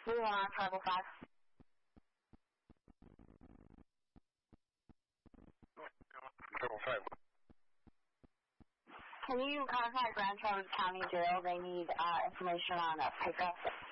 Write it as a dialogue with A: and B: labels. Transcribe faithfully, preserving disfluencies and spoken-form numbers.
A: three one on Tribal five.
B: Tribal five.
A: Can you contact Grand Traverse County Jail? They need uh, information on a pickup.